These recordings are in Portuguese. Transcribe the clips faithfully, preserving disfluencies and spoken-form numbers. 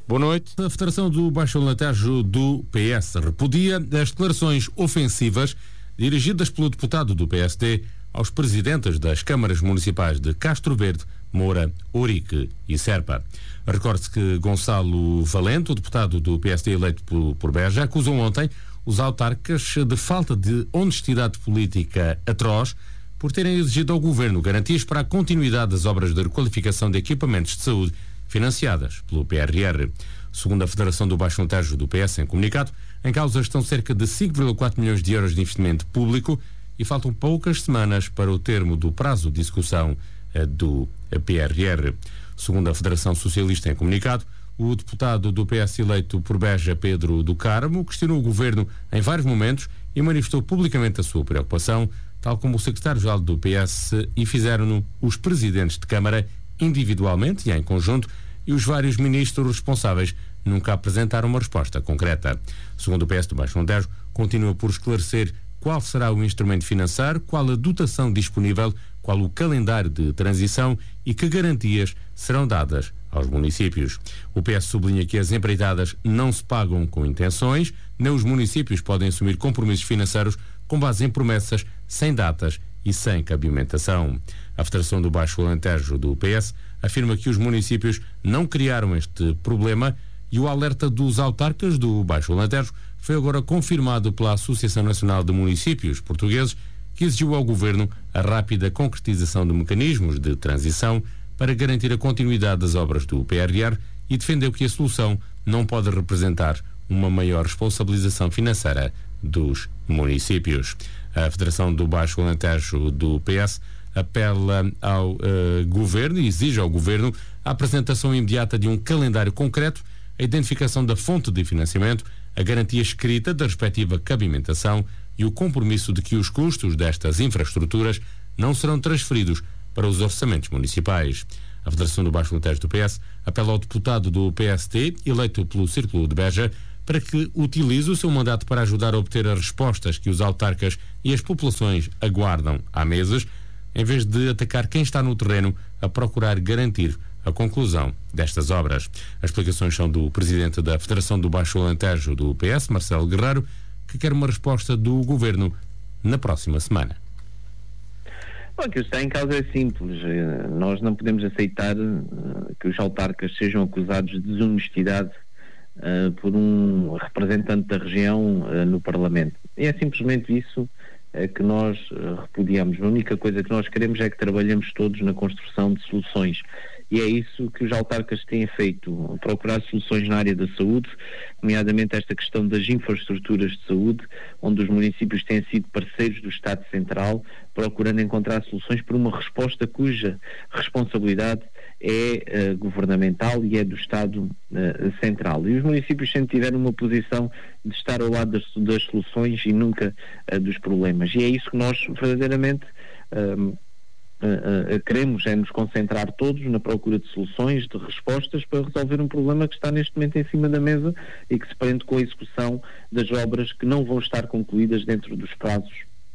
Boa noite. A Federação do Baixo Alentejo do P S repudia as declarações ofensivas dirigidas pelo deputado do P S D aos presidentes das câmaras municipais de Castro Verde, Moura, Ourique e Serpa. Recorde-se que Gonçalo Valente, o deputado do P S D eleito por, por Beja, acusou ontem os autarcas de falta de honestidade política atroz por terem exigido ao governo garantias para a continuidade das obras de requalificação de equipamentos de saúde financiadas pelo P R R. Segundo a Federação do Baixo Alentejo do P S, em comunicado, em causa estão cerca de cinco vírgula quatro milhões de euros de investimento público e faltam poucas semanas para o termo do prazo de execução eh, do P R R. Segundo a Federação Socialista, em comunicado, o deputado do P S eleito por Beja, Pedro do Carmo, questionou o governo em vários momentos e manifestou publicamente a sua preocupação, tal como o secretário-geral do P S, e fizeram-no os presidentes de Câmara individualmente e em conjunto, e os vários ministros responsáveis nunca apresentaram uma resposta concreta. Segundo o P S do Baixo Alentejo, continua por esclarecer qual será o instrumento financeiro, qual a dotação disponível, qual o calendário de transição e que garantias serão dadas aos municípios. O P S sublinha que as empreitadas não se pagam com intenções, nem os municípios podem assumir compromissos financeiros com base em promessas sem datas e sem cabimentação. A Federação do Baixo Alentejo do P S afirma que os municípios não criaram este problema e o alerta dos autarcas do Baixo Alentejo foi agora confirmado pela Associação Nacional de Municípios Portugueses, que exigiu ao Governo a rápida concretização de mecanismos de transição para garantir a continuidade das obras do P R R e defendeu que a solução não pode representar uma maior responsabilização financeira dos municípios. A Federação do Baixo Alentejo do P S apela ao uh, Governo e exige ao Governo a apresentação imediata de um calendário concreto, a identificação da fonte de financiamento, a garantia escrita da respectiva cabimentação e o compromisso de que os custos destas infraestruturas não serão transferidos para os orçamentos municipais. A Federação do Baixo Alentejo do P S apela ao deputado do P S D, eleito pelo Círculo de Beja, para que utilize o seu mandato para ajudar a obter as respostas que os autarcas e as populações aguardam há meses, em vez de atacar quem está no terreno a procurar garantir a conclusão destas obras. As explicações são do presidente da Federação do Baixo Alentejo do P S, Marcelo Guerreiro, que quer uma resposta do Governo na próxima semana. Bom, o que está em causa é simples. Nós não podemos aceitar que os autarcas sejam acusados de desonestidade uh, por um representante da região uh, no Parlamento. E é simplesmente isso uh, que nós uh, repudiamos. A única coisa que nós queremos é que trabalhemos todos na construção de soluções. E é isso que os autarcas têm feito, procurar soluções na área da saúde, nomeadamente esta questão das infraestruturas de saúde, onde os municípios têm sido parceiros do Estado Central, procurando encontrar soluções para uma resposta cuja responsabilidade é uh, governamental e é do Estado uh, Central. E os municípios sempre tiveram uma posição de estar ao lado das, das soluções e nunca uh, dos problemas. E é isso que nós verdadeiramente uh, Uh, uh, queremos é nos concentrar todos na procura de soluções, de respostas para resolver um problema que está neste momento em cima da mesa e que se prende com a execução das obras que não vão estar concluídas dentro dos prazos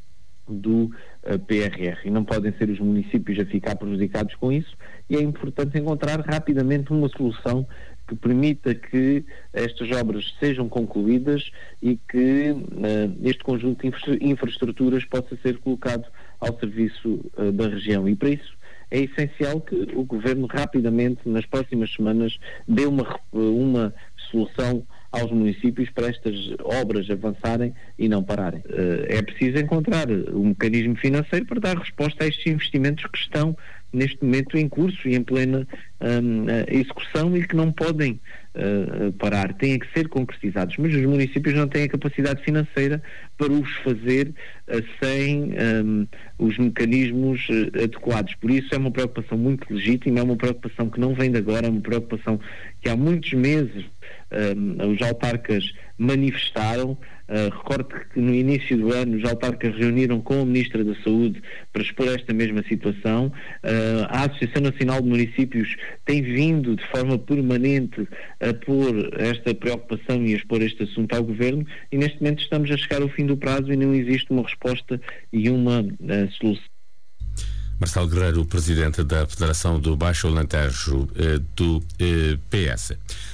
do uh, P R R, e não podem ser os municípios a ficar prejudicados com isso, e é importante encontrar rapidamente uma solução que permita que estas obras sejam concluídas e que uh, este conjunto de infra- infraestruturas possa ser colocado ao serviço uh, da região. E para isso é essencial que o Governo rapidamente, nas próximas semanas, dê uma, uma solução aos municípios para estas obras avançarem e não pararem. Uh, é preciso encontrar um mecanismo financeiro para dar resposta a estes investimentos que estão neste momento em curso e em plena um, execução e que não podem uh, parar, têm que ser concretizados, mas os municípios não têm a capacidade financeira para os fazer uh, sem um, os mecanismos uh, adequados. Por isso é uma preocupação muito legítima, é uma preocupação que não vem de agora, é uma preocupação que há muitos meses um, os autarcas manifestaram. Uh, recordo que no início do ano os autarcas reuniram com a Ministra da Saúde para expor esta mesma situação. Uh, a Associação Nacional de Municípios tem vindo de forma permanente a pôr esta preocupação e a expor este assunto ao Governo, e neste momento estamos a chegar ao fim do prazo e não existe uma resposta e uma uh, solução. Marcelo Guerreiro, presidente da Federação do Baixo Alentejo eh, do eh, P S.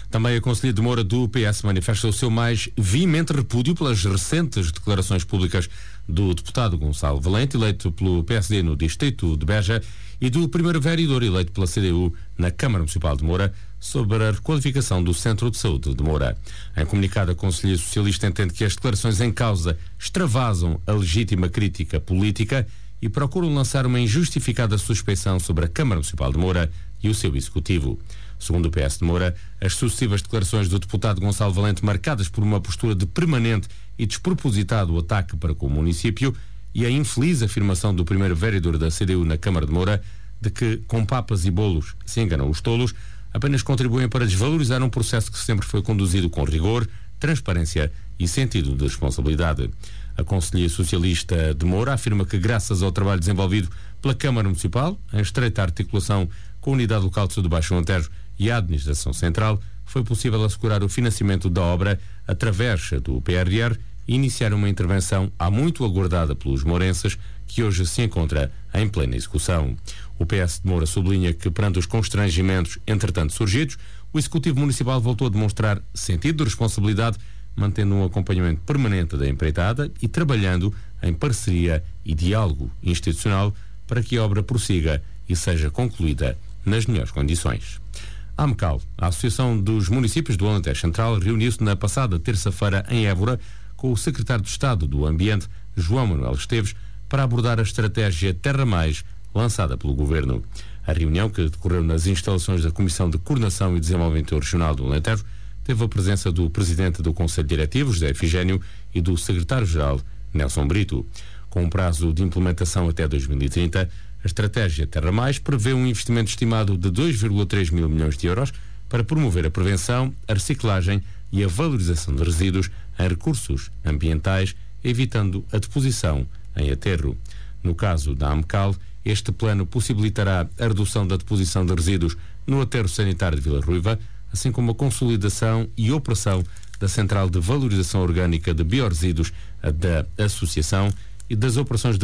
Também a Conselhia de Moura do P S manifesta o seu mais veemente repúdio pelas recentes declarações públicas do deputado Gonçalo Valente, eleito pelo P S D no distrito de Beja, e do primeiro vereador eleito pela C D U na Câmara Municipal de Moura, sobre a requalificação do Centro de Saúde de Moura. Em comunicado, a Conselhia Socialista entende que as declarações em causa extravasam a legítima crítica política e procuram lançar uma injustificada suspeição sobre a Câmara Municipal de Moura e o seu Executivo. Segundo o P S de Moura, as sucessivas declarações do deputado Gonçalo Valente, marcadas por uma postura de permanente e despropositado ataque para com o município, e a infeliz afirmação do primeiro vereador da C D U na Câmara de Moura de que com papas e bolos se enganam os tolos, apenas contribuem para desvalorizar um processo que sempre foi conduzido com rigor, transparência e sentido de responsabilidade. A Conselhia Socialista de Moura afirma que, graças ao trabalho desenvolvido pela Câmara Municipal, em estreita articulação com a Unidade Local de Saúde do Baixo Alentejo e a Administração Central, foi possível assegurar o financiamento da obra através do P R R e iniciar uma intervenção há muito aguardada pelos mourenses, que hoje se encontra em plena execução. O P S de Moura sublinha que, perante os constrangimentos entretanto surgidos, o Executivo Municipal voltou a demonstrar sentido de responsabilidade, mantendo um acompanhamento permanente da empreitada e trabalhando em parceria e diálogo institucional para que a obra prossiga e seja concluída nas melhores condições. A AMCAL, a Associação dos Municípios do Alentejo Central, reuniu-se na passada terça-feira em Évora com o Secretário de Estado do Ambiente, João Manuel Esteves, para abordar a estratégia Terra Mais lançada pelo Governo. A reunião, que decorreu nas instalações da Comissão de Coordenação e Desenvolvimento Regional do Alentejo, teve a presença do Presidente do Conselho Diretivo, José Efigénio, e do Secretário-Geral, Nelson Brito. Com um prazo de implementação até dois mil e trinta, a estratégia Terra Mais prevê um investimento estimado de dois vírgula três mil milhões de euros para promover a prevenção, a reciclagem e a valorização de resíduos em recursos ambientais, evitando a deposição em aterro. No caso da AMCAL, este plano possibilitará a redução da deposição de resíduos no aterro sanitário de Vila Ruiva, assim como a consolidação e operação da Central de Valorização Orgânica de Biorresíduos da Associação e das operações de